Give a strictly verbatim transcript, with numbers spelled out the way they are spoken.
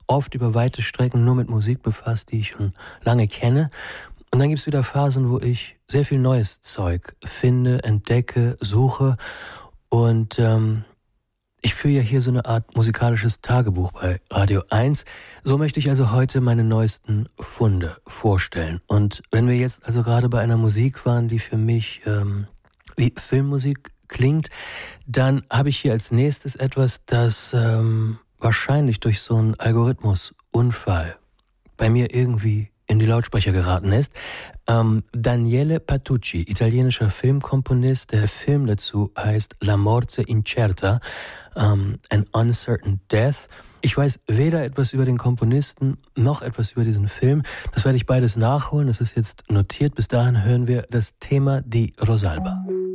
oft über weite Strecken nur mit Musik befasst, die ich schon lange kenne. Und dann gibt es wieder Phasen, wo ich sehr viel neues Zeug finde, entdecke, suche. Und ähm, ich führe ja hier so eine Art musikalisches Tagebuch bei Radio eins. So möchte ich also heute meine neuesten Funde vorstellen. Und wenn wir jetzt also gerade bei einer Musik waren, die für mich ähm, wie Filmmusik klingt, dann habe ich hier als nächstes etwas, das ähm, wahrscheinlich durch so einen Algorithmusunfall bei mir irgendwie in die Lautsprecher geraten ist. Ähm, Daniele Patucci, italienischer Filmkomponist. Der Film dazu heißt La Morte Incerta, ähm, An Uncertain Death. Ich weiß weder etwas über den Komponisten noch etwas über diesen Film. Das werde ich beides nachholen. Das ist jetzt notiert. Bis dahin hören wir das Thema Di Rosalba.